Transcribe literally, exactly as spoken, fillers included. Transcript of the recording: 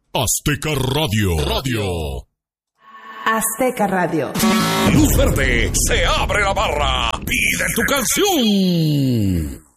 Azteca Radio. Radio. Azteca Radio. Luz verde, se abre la barra. Pide tu canción.